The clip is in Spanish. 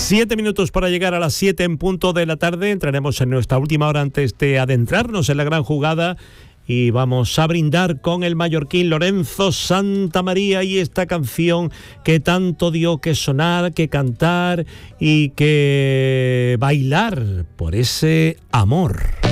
7 minutos para llegar a las 7 en punto de la tarde. Entraremos en nuestra última hora antes de adentrarnos en la gran jugada y vamos a brindar con el mallorquín Lorenzo Santamaría y esta canción que tanto dio que sonar, que cantar y que bailar por ese amor.